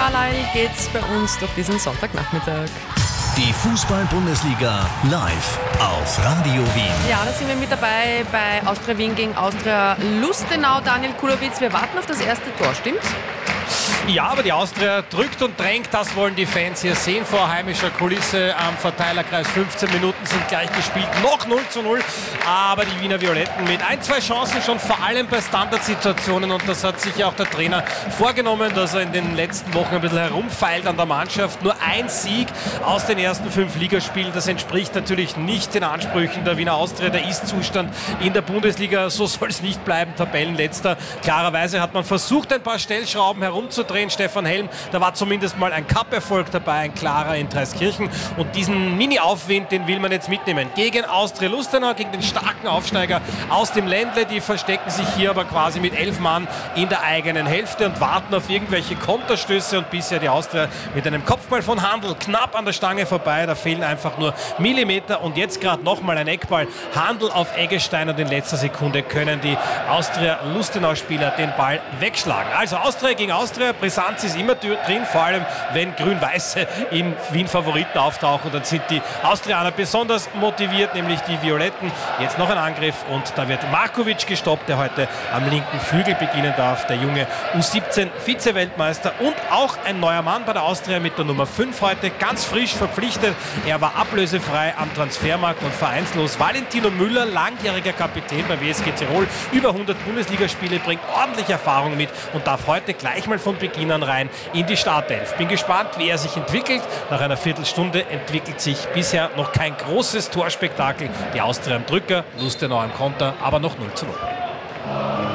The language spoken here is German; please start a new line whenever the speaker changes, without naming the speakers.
Fußball geht's bei uns durch diesen Sonntagnachmittag.
Die Fußball-Bundesliga live auf Radio Wien.
Ja, da sind wir mit dabei bei Austria Wien gegen Austria Lustenau. Daniel Kulowitz, wir warten auf das erste Tor, stimmt's?
Ja, aber die Austria drückt und drängt, das wollen die Fans hier sehen vor heimischer Kulisse am Verteilerkreis. 15 Minuten sind gleich gespielt, noch 0:0, aber die Wiener Violetten mit ein, zwei Chancen schon, vor allem bei Standardsituationen, und das hat sich ja auch der Trainer vorgenommen, dass er in den letzten Wochen ein bisschen herumfeilt an der Mannschaft. Nur ein Sieg aus den ersten 5 Ligaspielen, das entspricht natürlich nicht den Ansprüchen der Wiener Austria. Der Ist-Zustand in der Bundesliga, so soll es nicht bleiben, Tabellenletzter. Klarerweise hat man versucht, ein paar Stellschrauben herumzudrehen. Stefan Helm, da war zumindest mal ein Cup-Erfolg dabei, ein klarer in Dreiskirchen, und diesen Mini-Aufwind, den will man jetzt mitnehmen gegen Austria Lustenau, gegen den starken Aufsteiger aus dem Ländle. Die verstecken sich hier aber quasi mit 11 Mann in der eigenen Hälfte und warten auf irgendwelche Konterstöße, und bisher die Austria mit einem Kopfball von Handl knapp an der Stange vorbei, da fehlen einfach nur Millimeter, und jetzt gerade nochmal ein Eckball, Handl auf Eggestein, und in letzter Sekunde können die Austria Lustenau-Spieler den Ball wegschlagen. Also Austria gegen Austria, Brisanz ist immer drin, vor allem wenn Grün-Weiße in Wien Favoriten auftauchen, dann sind die Austrianer besonders motiviert, nämlich die Violetten. Jetzt noch ein Angriff, und da wird Markovic gestoppt, der heute am linken Flügel beginnen darf, der junge U17 Vize-Weltmeister und auch ein neuer Mann bei der Austria mit der Nummer 5 heute, ganz frisch verpflichtet. Er war ablösefrei am Transfermarkt und vereinslos. Valentino Müller, langjähriger Kapitän bei WSG Tirol, über 100 Bundesligaspiele, bringt ordentlich Erfahrung mit und darf heute gleich mal von Beginn an rein in die Startelf. Bin gespannt, wie er sich entwickelt. Nach einer Viertelstunde entwickelt sich bisher noch kein großes Torspektakel. Die Austria am Drücker, Lustenau am Konter, aber noch 0:0.